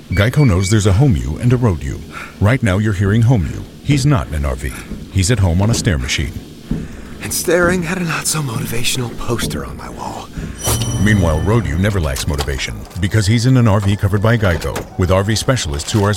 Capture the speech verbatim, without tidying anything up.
Geico knows there's a home you and a road you. Right now you're hearing home you. He's not in an R V. He's at home on a stair machine. And staring at a not-so-motivational poster on my wall. Meanwhile, road you never lacks motivation because he's in an R V covered by Geico with R V specialists who are